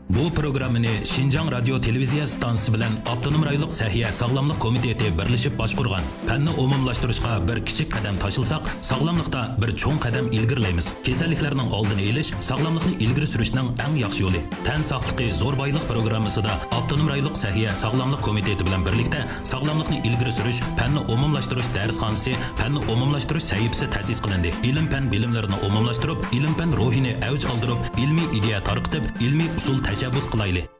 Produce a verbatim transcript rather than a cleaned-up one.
Bu programmani Şinjan Radio televiziya stansiyasi bilan Avtonom rayonluq Sahiya Sog'lomlik komiteti birlashib boshqurgan. Fanni umumlashtirishga bir kichik qadam tashilsak, sog'lomlikda bir cho'ng qadam ilgirlaymiz. Kasalliklarning oldini olish sog'lomlikni ilgari surishning eng yaxshi yo'li. Tan sog'ligi zo'r boylik programmasida Avtonom rayonluq Sahiya Sog'lomlik komiteti bilan birlikda sog'lomlikni ilgari surish, fanni umumlashtirish darsxonasi, fanni umumlashtirish sahifasi ta'sis qilindi. Ilm-fan bilimlarini umumlashtirib, ilm-fan ruhini avj oldirib, ilmiy ideya tarqitib, ilmiy usul tashabbus qilaylik.